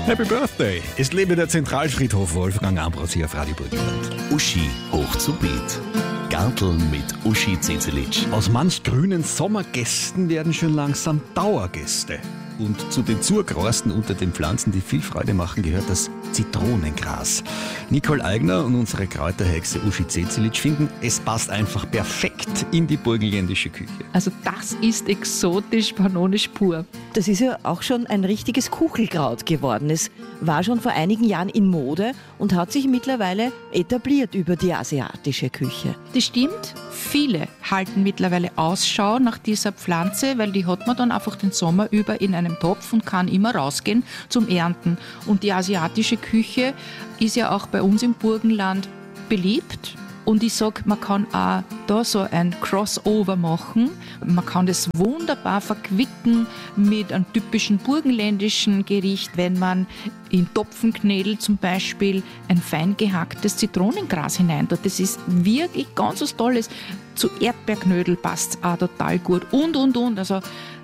Happy Birthday! Es lebe der Zentralfriedhof Wolfgang Ambros hier auf Radio Burgenland. Uschi hoch zu Beet. Garteln mit Uschi Zezelic. Aus manch grünen Sommergästen werden schon langsam Dauergäste. Und zu den Zurgrosten unter den Pflanzen, die viel Freude machen, gehört das Zitronengras. Nicole Eigner und unsere Kräuterhexe Uschi Zezelic finden, es passt einfach perfekt in die burgenländische Küche. Also das ist exotisch, pannonisch pur. Das ist ja auch schon ein richtiges Kuchelkraut geworden. Es war schon vor einigen Jahren in Mode und hat sich mittlerweile etabliert über die asiatische Küche. Das stimmt. Viele halten mittlerweile Ausschau nach dieser Pflanze, weil die hat man dann einfach den Sommer über in einem Topf und kann immer rausgehen zum Ernten. Und die asiatische Küche ist ja auch bei uns im Burgenland beliebt. Und ich sage, man kann auch da so ein Crossover machen. Man kann das wunderbar verquicken mit einem typischen burgenländischen Gericht, wenn man in Topfenknädel zum Beispiel ein fein gehacktes Zitronengras hineintut. Das ist wirklich ganz was Tolles. Zu Erdbeerknödel passt es auch total gut. Und. Also